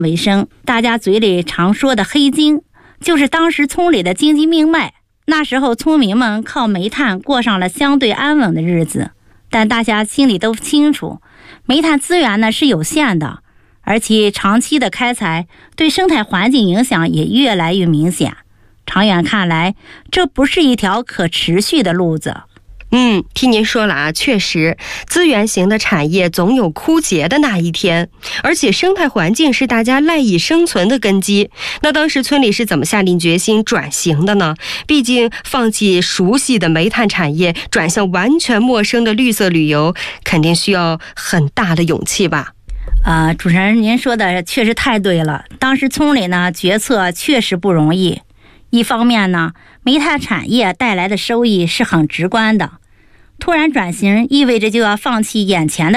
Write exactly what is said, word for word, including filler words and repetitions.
为生。大家嘴里常说的黑金，就是当时村里的经济命脉。那时候村民们靠煤炭过上了相对安稳的日子，但大家心里都清楚，煤炭资源呢是有限的，而且长期的开采对生态环境影响也越来越明显。长远看来，这不是一条可持续的路子。 嗯，听您说了啊，确实，资源型的产业总有枯竭的那一天，而且生态环境是大家赖以生存的根基。那当时村里是怎么下定决心转型的呢？毕竟放弃熟悉的煤炭产业，转向完全陌生的绿色旅游，肯定需要很大的勇气吧？ 呃，主持人您说的确实太对了，当时村里呢决策确实不容易。一方面呢，煤炭产业带来的收益是很直观的，突然转型意味着就要放弃眼前的